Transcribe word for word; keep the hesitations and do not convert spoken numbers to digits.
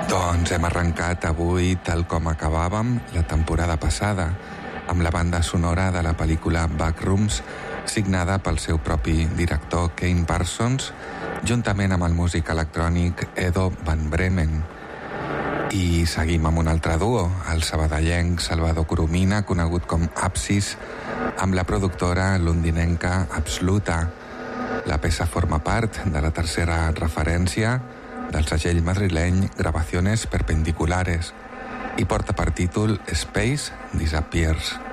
Doncs hem arrencat avui, tal com acabàvem la temporada passada, amb la banda sonora de la pel·lícula Backrooms, signada pel seu propi director Kane Parsons, juntament amb el músic electrònic Edo Van Bremen. I seguim amb un altre duo, el sabadellenc Salvador Coromina, conegut com Apsis, amb la productora londinenca Absoluta. La peça forma part de la tercera referència del segell madrileny Grabaciones Perpendiculares i porta per títol Space Disappears.